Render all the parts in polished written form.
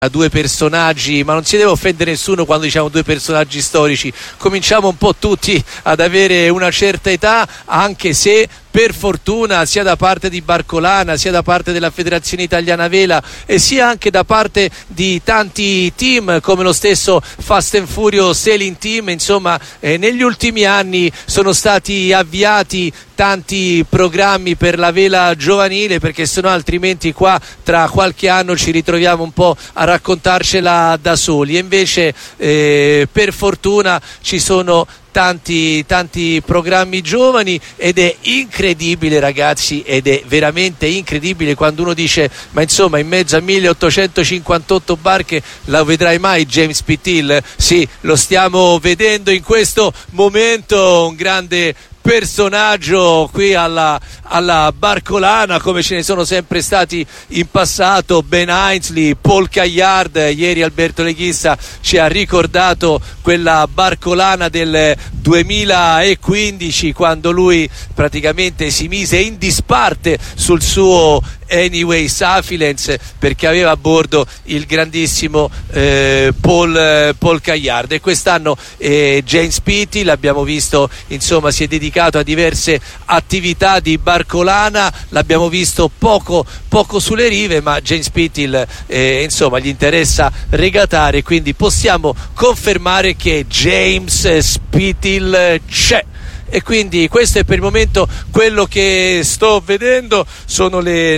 due personaggi, ma non si deve offendere nessuno quando diciamo due personaggi storici, cominciamo un po' tutti ad avere una certa età, anche se per fortuna sia da parte di Barcolana, sia da parte della Federazione Italiana Vela e sia anche da parte di tanti team come lo stesso Fast and Furious Sailing Team, insomma negli ultimi anni sono stati avviati tanti programmi per la vela giovanile, perché sennò altrimenti qua tra qualche anno ci ritroviamo un po' a raccontarcela da soli, e invece per fortuna ci sono tanti programmi giovani ed è incredibile, ragazzi, ed è veramente incredibile quando uno dice ma insomma in mezzo a 1858 barche la vedrai mai James P. Till? Sì, lo stiamo vedendo in questo momento, un grande personaggio qui alla Barcolana, come ce ne sono sempre stati in passato. Ben Ainslie, Paul Caillard, ieri Alberto Leghissa ci ha ricordato quella Barcolana del 2015 quando lui praticamente si mise in disparte sul suo Anyway Safilens perché aveva a bordo il grandissimo Paul Caillard, e quest'anno James Pitty l'abbiamo visto, insomma si è dedicato a diverse attività di Barcolana, l'abbiamo visto poco sulle rive, ma James Pitty insomma gli interessa regatare, quindi possiamo confermare che James Pitty c'è. E quindi questo è per il momento quello che sto vedendo. Sono le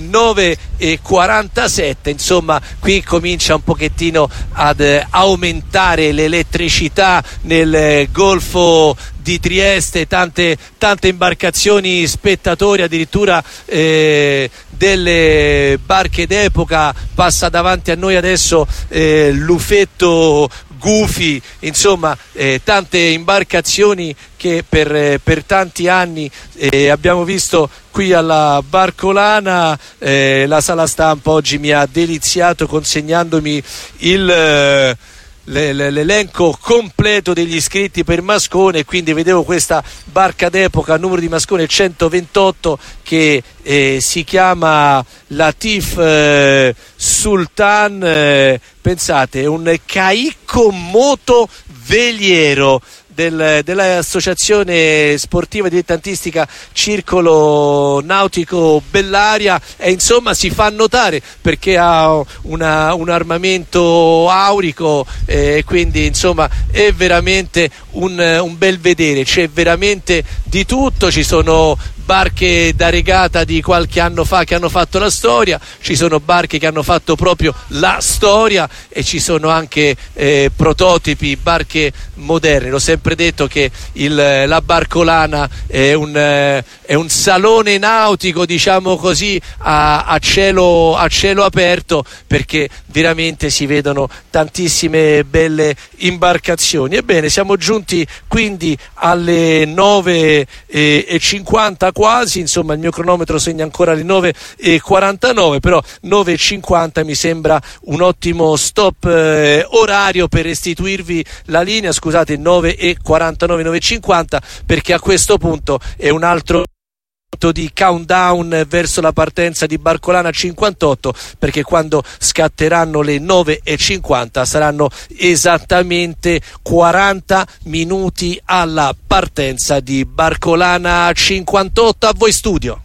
9:47, insomma qui comincia un pochettino ad aumentare l'elettricità nel Golfo di Trieste, tante imbarcazioni spettatori, addirittura delle barche d'epoca. Passa davanti a noi adesso l'Ufetto Gufi, insomma tante imbarcazioni che per tanti anni abbiamo visto qui alla Barcolana. La sala stampa oggi mi ha deliziato consegnandomi l'elenco completo degli iscritti per Mascone, quindi vedevo questa barca d'epoca, numero di Mascone 128, che si chiama Latif Sultan, pensate, un caicco moto veliero dell'associazione sportiva dilettantistica Circolo Nautico Bellaria, e insomma si fa notare perché ha un armamento aurico, quindi insomma è veramente un bel vedere, c'è veramente di tutto. Ci sono barche da regata di qualche anno fa che hanno fatto la storia, ci sono barche che hanno fatto proprio la storia e ci sono anche prototipi, barche moderne. L'ho sempre detto che la Barcolana è un salone nautico, diciamo così, a cielo aperto, perché veramente si vedono tantissime belle imbarcazioni. Ebbene, siamo giunti quindi alle 9:50 quasi, insomma il mio cronometro segna ancora le 9:49, però 9:50 mi sembra un ottimo stop orario per restituirvi la linea. Scusate, 9:49, 9:50, perché a questo punto è un altro di countdown verso la partenza di Barcolana 58, perché quando scatteranno le 9:50 saranno esattamente 40 minuti alla partenza di Barcolana 58. A voi studio.